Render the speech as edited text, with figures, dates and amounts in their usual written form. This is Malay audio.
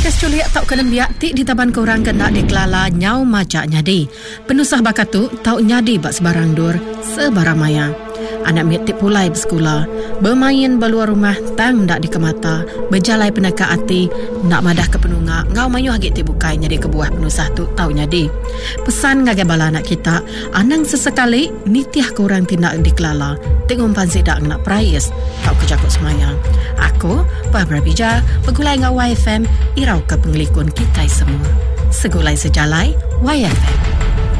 Kes culiak tak kena biak ti di taban korang kena dikelala nyau majak nyadi. Penusah bakatu tau nyadi bak sebarang dur sebarang maya. Anak miat tip pulai bersekolah, bermain beluar rumah tang ndak di kemata, berjalai penaka hati, nak madah ke penunga, ngau mayuh hagit tip bukai nyadi ke buah penusah tu tau nyadi. Pesan ngagai bala anak kita, anang sesekali nitiah korang tindak dikelala, tengok pansi dak nak prayes, tau kejakut semayang. Aku, Barbara Bija, bergulai ngau YFM, irau ke penglikun kita semua. Segulai sejalai, YFM.